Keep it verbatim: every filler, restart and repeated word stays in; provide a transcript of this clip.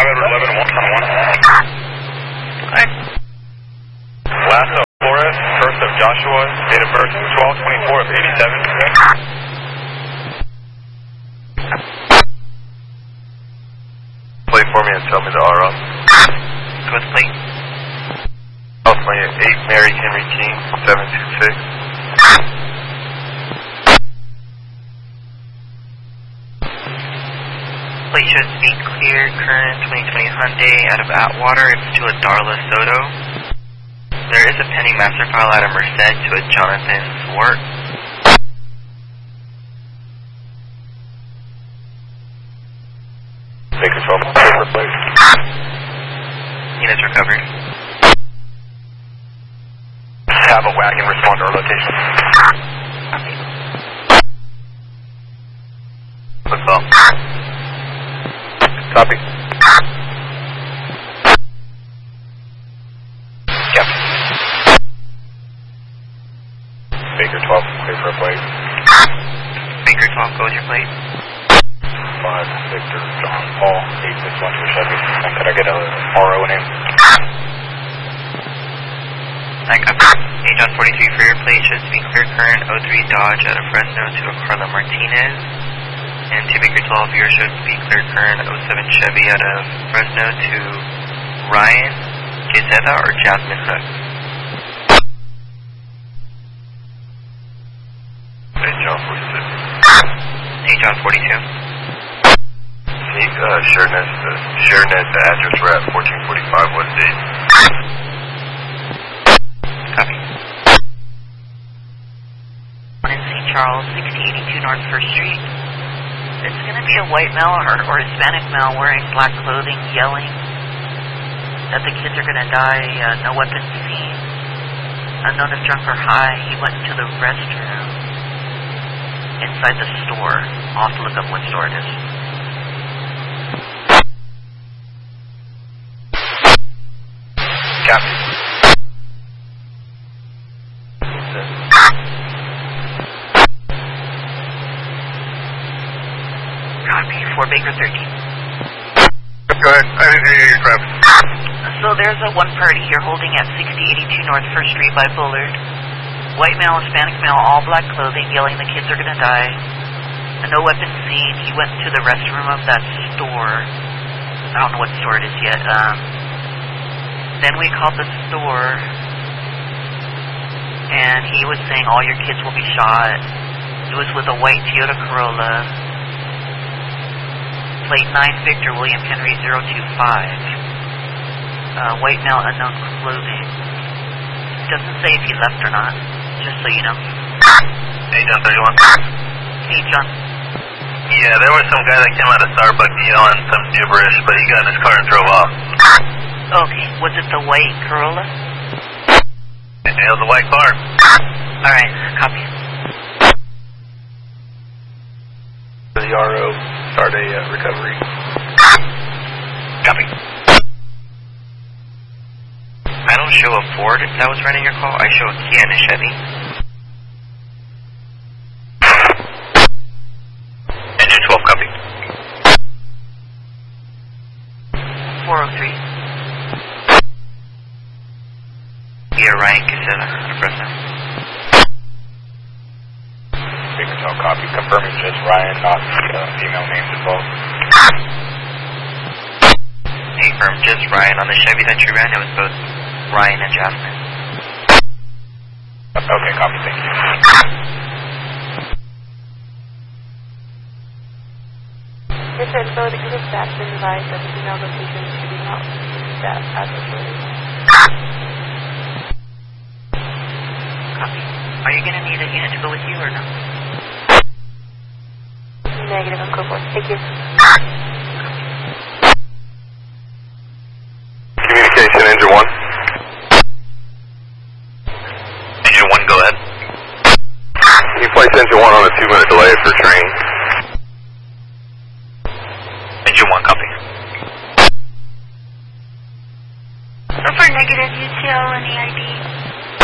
five over eleven and one on one. Alright. Last of Flores, first of Joshua, date of birth twelve twenty-four of eighty-seven. Play for me and tell me the R O. What's the plate? California eight Mary Henry King seven two six. Plate should be clear, current twenty twenty Hyundai out of Atwater. It's to a Darla Soto. There is a pending master file out of Merced to a Jonathan Swart. Baker twelve, paper plate. Units recovered. Have a wagon respond to our location. What's up? Copy. Captain. Baker twelve, clear for a plate. Baker twelve, go with your plate. five, Victor, John, Paul, eight six one two Chevy. And could I get a R O name? I copy. A John forty-three for your plate should be clear, current oh three Dodge out of Fresno to a Carla Martinez. And to Baker twelve, yours should be clear, current oh seven Chevy out of Fresno to Ryan Gizetta or Jasmine Hook. A John forty-six. A John forty-two. Can you uh, share net, uh, share net the address we're at fourteen forty-five, what date? Copy. One in Saint Charles, sixty eighty-two North First Street. It's going to be a white male or, or Hispanic male wearing black clothing, yelling that the kids are going to die, uh, no weapons seen. Unknown if drunk or high, he went into the restroom inside the store. I'll have to look up what store it is. Captain. Copy, for Baker thirteen. Go ahead, I didn't hear your crap. So there's a one party here holding at sixty eighty-two North First Street by Bullard. White male, Hispanic male, all black clothing, yelling the kids are going to die. No weapons seen. He went to the restroom of that store. I don't know what store it is yet. Um, then we called the store, and he was saying all your kids will be shot. It was with a white Toyota Corolla, plate nine Victor William Henry zero two five. Uh, white male, unknown clothing. Doesn't say if he left or not, just so you know. Hey, John thirty-one. Hey, John. Yeah, there was some guy that came out of Starbucks yelling some gibberish, but he got in his car and drove off. Okay, was it the white Corolla? It was a white car. Alright, copy. The R O, start a uh, recovery. Copy. I don't show a Ford that was running your call. I show a Kia and a Chevy. Engine twelve, copy. four oh three. Yeah, Ryan Casella, Fresno. Baker twelve, copy. Confirming just Ryan, not the uh, female names involved. Hey, firm, just Ryan. On the Chevy that you ran, it was both Ryan and Jasmine. Okay, copy, thank you. This is so the group staff been advised that the female location should be not staff as reported. Copy. Are you going to need a unit to go with you or no? Negative, I'm go for it. Thank you. Communication, engine one. Engine one, go ahead. Can you place engine one on a two minute delay for train? Engine one, copy. For negative, U T L and E I D.